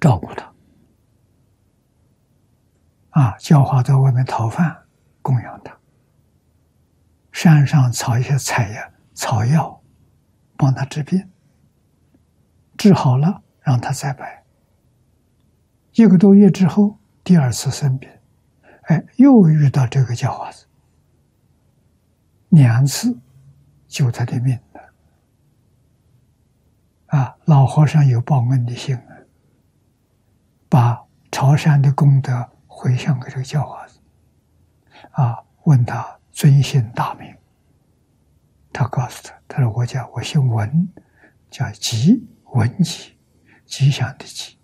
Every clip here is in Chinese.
照顾他，教化在外面讨饭，供养他。山上采一些草药，帮他治病，治好了让他再拜。1个多月之后，第2次生病，又遇到这个叫化子，2次救他的命的。老和尚有报恩的心，把朝山的功德回向给这个叫化子，问他尊姓大名。他告诉他说我姓文，叫吉，文吉，吉祥的吉。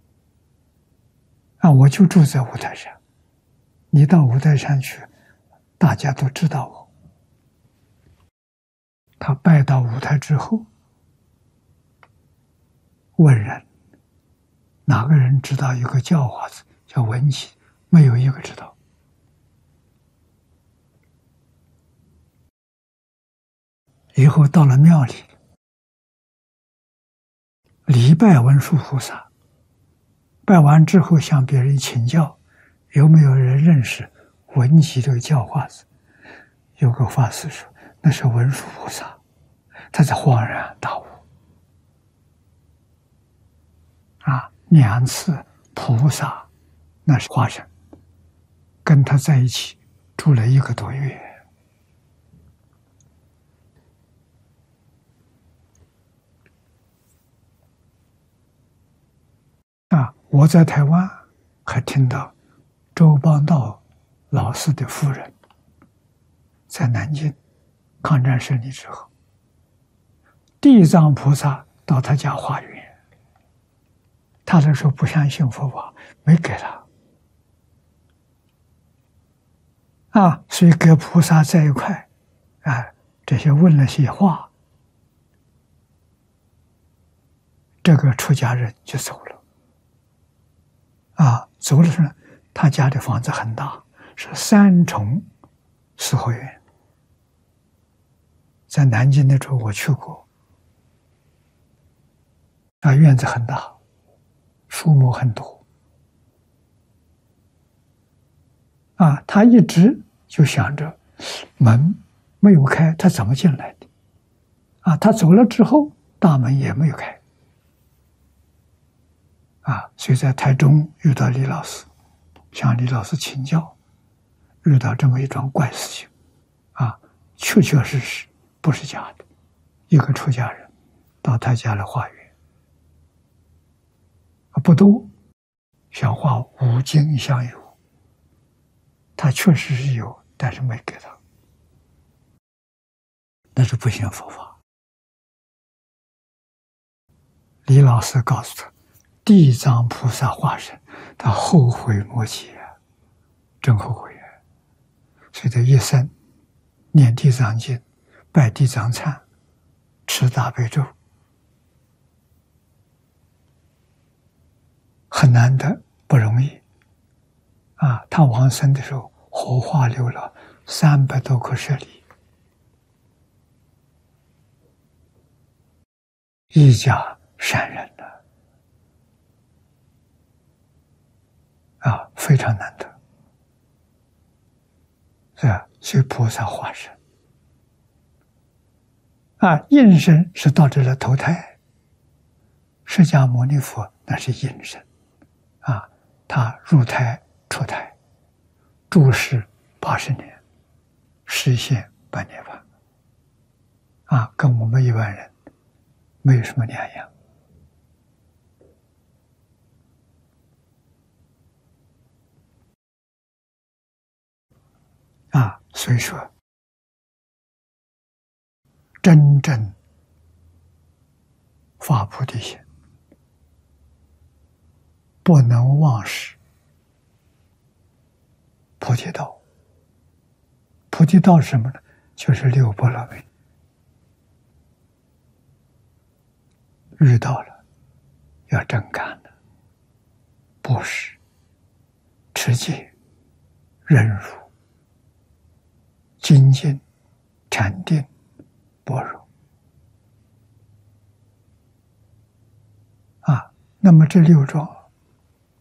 我就住在五台山，你到五台山去，大家都知道我。他拜到五台之后，问人，哪个人知道有个叫化子叫文吉？没有一个知道。以后到了庙里，礼拜文殊菩萨，拜完之后向别人请教，有没有人认识文吉这个叫化子？有个法师说那是文殊菩萨，他才恍然大悟。2次菩萨那是化身，跟他在一起住了1个多月。我在台湾还听到周邦道老师的夫人在南京抗战胜利之后，地藏菩萨到他家化缘，他那时候不相信佛法，没给他，所以跟菩萨在一块，这些问了些话，这个出家人就走了。走的时候，他家的房子很大，是3重四合院。在南京的时候我去过，院子很大，树木很多。他一直就想着门没有开，他怎么进来的？他走了之后，大门也没有开。所以在台中遇到李老师，向李老师请教，遇到这么一桩怪事情，确确实实不是假的。一个出家人到他家来化缘，不多，想化5斤香油，他确实是有，但是没给他，那是不信佛法。李老师告诉他，地藏菩萨化身，他后悔莫及，真后悔。所以他一生念地藏经，拜地藏忏，持大悲咒，很难得，不容易。他往生的时候，火化流了300多颗舍利，一家善人的。非常难得，是吧？所以菩萨化身，应身是到这来投胎，释迦牟尼佛那是应身，他入胎出胎，住世80年，实现般涅槃，跟我们一般人没有什么两样。所以说，真正发菩提心，不能忘失菩提道。菩提道是什么呢？就是6波罗蜜。遇到了，要真干的，布施、持戒、忍辱、精进、禅定、般若。那么这6桩